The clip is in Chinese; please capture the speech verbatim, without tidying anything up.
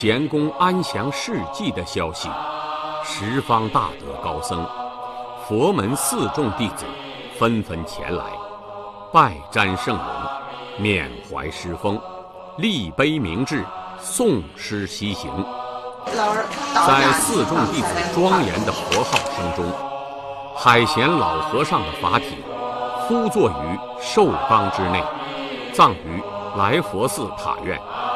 咸公安详事迹的消息，十方大德高僧、佛门四众弟子纷纷前来，拜瞻圣容，缅怀师风，立碑明志，诵诗西行。在四众弟子庄严的佛号声中，海贤老和尚的法体敷坐于寿冈之内，葬于来佛寺塔院。